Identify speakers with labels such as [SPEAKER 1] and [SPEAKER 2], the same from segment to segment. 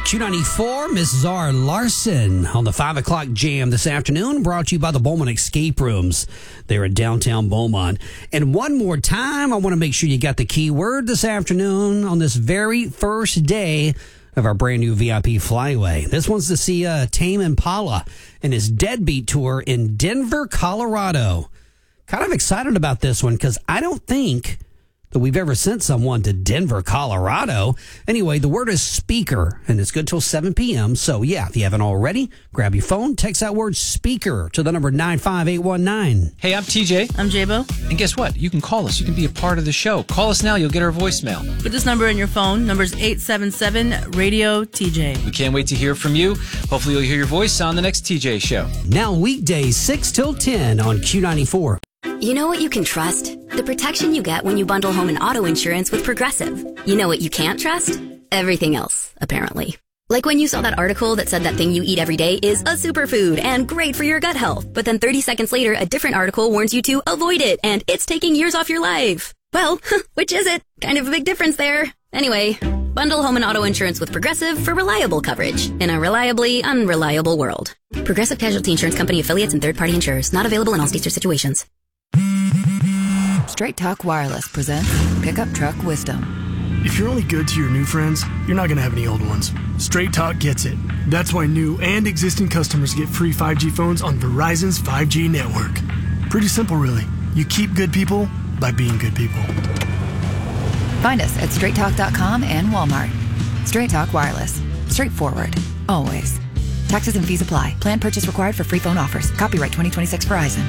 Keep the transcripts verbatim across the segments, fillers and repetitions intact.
[SPEAKER 1] Q ninety-four, Miss Zara Larson on the five o'clock jam this afternoon, brought to you by the Beaumont Escape Rooms. They're in downtown Beaumont. And one more time, I want to make sure you got the keyword this afternoon on this very first day of our brand new V I P Flyway. This one's to see uh, Tame Impala and his Deadbeat Tour in Denver, Colorado. Kind of excited about this one because I don't think that we've ever sent someone to Denver, Colorado. Anyway, the word is speaker, and it's good till seven p.m. So, yeah, if you haven't already, grab your phone, text that word speaker to the number nine five eight one nine.
[SPEAKER 2] Hey, I'm T J.
[SPEAKER 3] I'm J-Bo.
[SPEAKER 2] And guess what? You can call us. You can be a part of the show. Call us now. You'll get our voicemail.
[SPEAKER 3] Put this number in your phone. Number's eight seven seven radio T J.
[SPEAKER 2] We can't wait to hear from you. Hopefully you'll hear your voice on the next T J show.
[SPEAKER 1] Now weekdays six till ten on Q ninety-four.
[SPEAKER 4] You know what you can trust? The protection you get when you bundle home and auto insurance with Progressive. You know what you can't trust? Everything else, apparently. Like when you saw that article that said that thing you eat every day is a superfood and great for your gut health, but then thirty seconds later, a different article warns you to avoid it and it's taking years off your life. Well, which is it? Kind of a big difference there. Anyway, bundle home and auto insurance with Progressive for reliable coverage in a reliably unreliable world. Progressive Casualty Insurance Company affiliates and third-party insurers. Not available in all states or situations.
[SPEAKER 5] Straight Talk Wireless presents Pickup Truck Wisdom.
[SPEAKER 6] If you're only good to your new friends, you're not going to have any old ones. Straight Talk gets it. That's why new and existing customers get free five G phones on Verizon's five G network. Pretty simple, really. You keep good people by being good people.
[SPEAKER 5] Find us at straight talk dot com and Walmart. Straight Talk Wireless. Straightforward. Always. Taxes and fees apply. Plan purchase required for free phone offers. Copyright twenty twenty-six Verizon.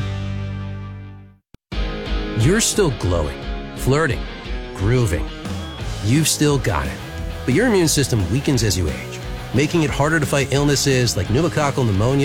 [SPEAKER 7] You're still glowing, flirting, grooving. You've still got it. But your immune system weakens as you age, making it harder to fight illnesses like pneumococcal pneumonia